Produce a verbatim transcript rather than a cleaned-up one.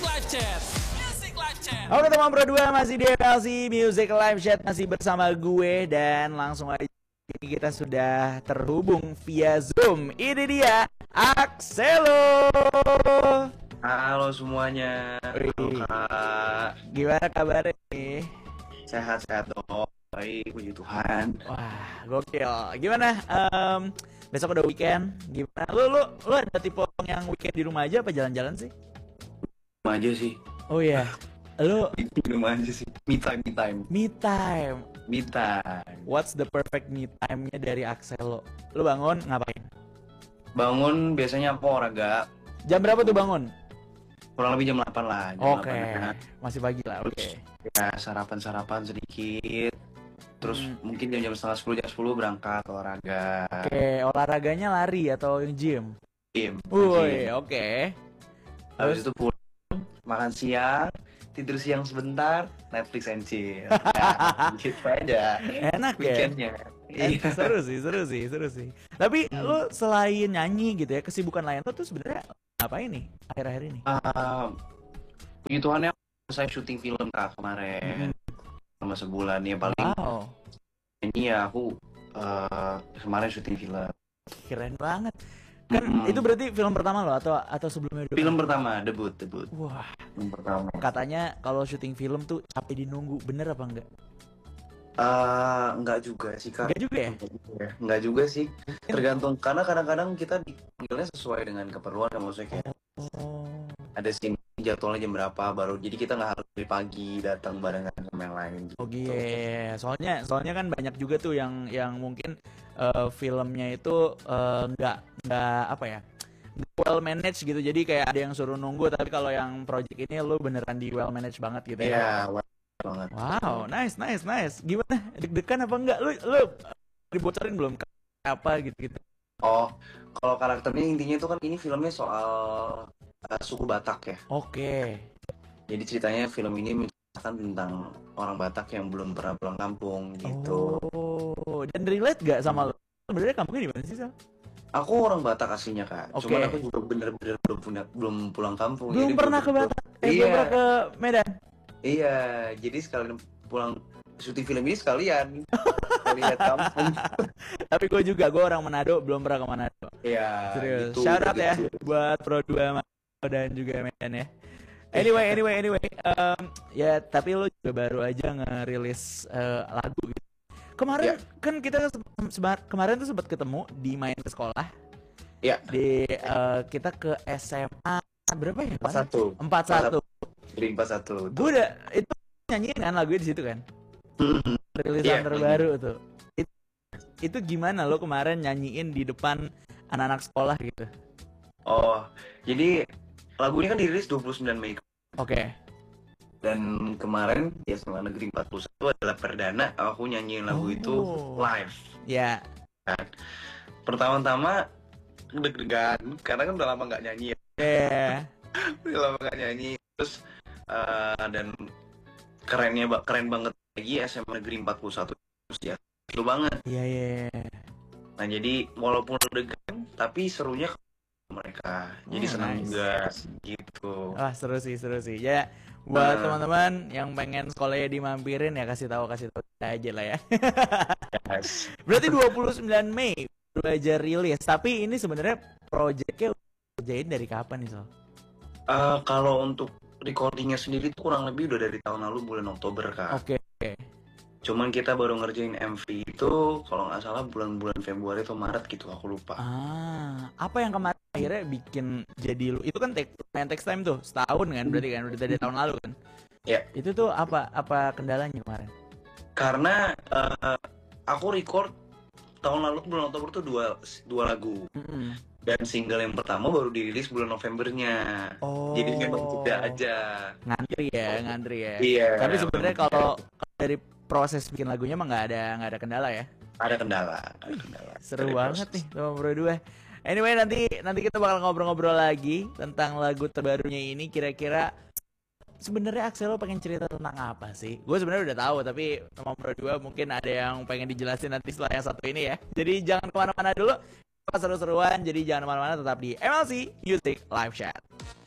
Live Chat. Music Live Chat. Oke teman berdua, masih di M L C Music Live Chat, masih bersama gue, dan langsung aja kita sudah terhubung via Zoom. Ini dia Axelo. Halo semuanya. Halo, Kak. Gimana kabarnya nih? Sehat-sehat dong. Baik, puji Tuhan. Wah, gokil. Gimana? Um, besok udah weekend. Gimana? Lu lu lu ada tipe yang weekend di rumah aja apa jalan-jalan sih? Rumah aja sih. Oh iya. Lu Di rumah aja sih. Me time, me time. me time. Me time. What's the perfect me time-nya dari Axelo? Lu bangun ngapain? Bangun biasanya aku olahraga. Jam berapa tuh bangun? Kurang lebih jam delapan lah. Jam Oke, delapan. masih pagi lah. Oke. Ya, sarapan-sarapan sedikit. Terus Hmm. mungkin jam-jam setengah sepuluh, jam sepuluh berangkat olahraga. Oke, olahraganya lari atau gym? Gym. Woi, Gym. oke. Habis itu pulang, makan siang, tidur siang sebentar, Netflix and chill. Ya, gitu aja. Enak ya? Weekendnya. Eh, Iya. seru sih, seru sih, seru sih. Tapi Hmm. lu selain nyanyi gitu ya, kesibukan lain lu tuh sebenarnya ngapain nih akhir-akhir ini? Uh, puji Tuhan ya, saya syuting film Kak kemarin selama sebulan ya paling. Wow, Ini ya aku uh, kemarin syuting film. keren banget. Kan Mm-mm. itu berarti film pertama lo atau atau sebelumnya udah? Film pertama, debut, debut. Wah, Film pertama. katanya kalau syuting film tuh capek dinunggu, bener apa enggak? Uh, enggak juga sih Kak. Enggak juga ya? Enggak juga sih. Tergantung karena kadang-kadang kita dipanggilnya sesuai dengan keperluan kan, maksudnya kayak Oh. ada scene jadwalnya jam berapa baru. Jadi kita nggak harus dari pagi datang barengan sama yang lain gitu. Oh iya, soalnya soalnya kan banyak juga tuh yang yang mungkin eh, filmnya itu eh, nggak nggak apa ya, nggak well managed gitu. Jadi kayak ada yang suruh nunggu, tapi kalau yang project ini lu beneran di well managed banget gitu ya. Iya, wah, banget. Wow, nice, nice, nice. Gimana? Deg-degan apa enggak? Lu lu dibocorin belum apa gitu-gitu? Oh, kalau karakternya intinya itu kan ini filmnya soal uh, suku Batak ya. Oke. Jadi ceritanya film ini menceritakan tentang orang Batak yang belum pernah pulang kampung gitu. Oh, dan relate gak sama lu? Sebenarnya kampungnya di mana sih, Sal? Aku orang Batak aslinya Kak. Oke. Cuman aku juga bener-bener belum punya belum pulang kampung. Belum Jadi pernah ke bener-bener- Batak, eh, Iya. belum pernah ke Medan. Iya, jadi sekalian pulang syuting film ini sekalian lihat kampung. Tapi gue juga, gue orang Manado, belum pernah ke Manado. Iya, Serius. gitu. Shout out ya Gitu. buat Pro dua Manado dan juga Medan ya. Anyway, anyway, anyway. Um, ya, tapi lo juga baru aja ngerilis eh, lagu gitu. Kemarin Ya. kan kita se- seba- kemarin tuh sempat ketemu di main ke sekolah. Ya. Di eh, kita ke S M A berapa ya? Empat satu. Empat satu. Jadi empat satu. Gue udah itu nyanyiin kan lagunya di situ kan. Rilisan Iya, terbaru tuh. It, itu gimana lo kemarin nyanyiin di depan anak-anak sekolah gitu? Oh, jadi lagu ini kan dirilis dua puluh sembilan Mei. Oke. Dan kemarin ya S M A Negeri empat puluh satu adalah perdana aku nyanyiin lagu Oh. itu live. Ya. Pertama-tama deg-degan karena kan udah lama nggak nyanyi ya. Yeah. Udah lama nggak nyanyi. Terus eh, dan kerennya ba- keren banget lagi S M A Negeri empat puluh satu ya. Itu banget. Iya, iya. Nah, jadi walaupun deg-degan tapi serunya ke mereka. Jadi Oh, senang nice. juga gitu. Wah, seru sih, seru sih. Ya, buat Nah. teman-teman yang pengen sekolahnya dimampirin ya kasih tahu kasih tahu aja lah ya. Yes. Berarti dua puluh sembilan Mei baru aja rilis. Tapi ini sebenarnya projectnya udah kerjain dari kapan nih, Sol? Eh, kalau untuk recordingnya sendiri tuh kurang lebih udah dari tahun lalu bulan Oktober Kak. Oke. Cuman kita baru ngerjain M V itu kalau nggak salah bulan-bulan Februari atau Maret gitu, aku lupa. Ah, apa yang kemarin akhirnya bikin jadi lu? Itu kan take, main text time tuh setahun kan berarti kan udah dari tahun lalu kan? Ya. Itu tuh apa apa kendalanya kemarin? Karena eh, aku record tahun lalu bulan Oktober tuh dua dua lagu Mm-mm. dan single yang pertama baru dirilis bulan Novembernya. Oh. Jadi memang jeda aja. Ngantri ya, ngantri ya. Iya. Tapi sebenarnya memang kalau jeda. kalau dari proses bikin lagunya mah nggak ada nggak ada kendala ya. Ada kendala, ada kendala. Seru Dari banget proses. nih sama Bro dua. Anyway, nanti nanti kita bakal ngobrol-ngobrol lagi tentang lagu terbarunya ini. Kira-kira sebenarnya Axelo pengen cerita tentang apa sih? Gue sebenarnya udah tahu, tapi sama Bro dua mungkin ada yang pengen dijelasin nanti setelah yang satu ini ya. Jadi jangan kemana-mana dulu. Seru-seruan, jadi jangan kemana-mana, tetap di M L C Music Live Chat.